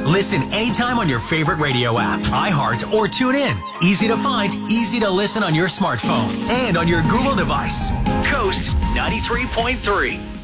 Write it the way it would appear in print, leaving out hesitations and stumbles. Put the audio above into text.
Listen anytime on your favorite radio app, iHeart or TuneIn. Easy to find, easy to listen on your smartphone and on your Google device. Coast 93.3.